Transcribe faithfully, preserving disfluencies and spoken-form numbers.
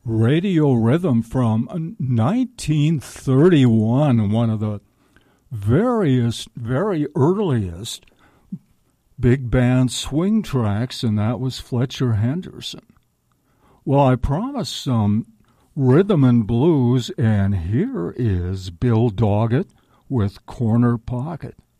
Radio Rhythm from nineteen thirty-one, one of the various, very earliest big band swing tracks, and that was Fletcher Henderson. Well, I promised some rhythm and blues, and here is Bill Doggett with Corner Pocket.